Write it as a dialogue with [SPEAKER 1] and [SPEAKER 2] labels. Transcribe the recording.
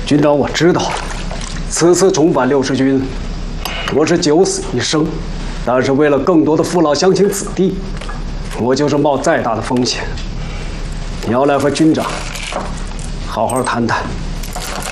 [SPEAKER 1] 军长，我知道，此次重返60军，我是九死一生，但是为了更多的父老乡亲子弟，我就是冒再大的风险，你要来和军长好好谈谈。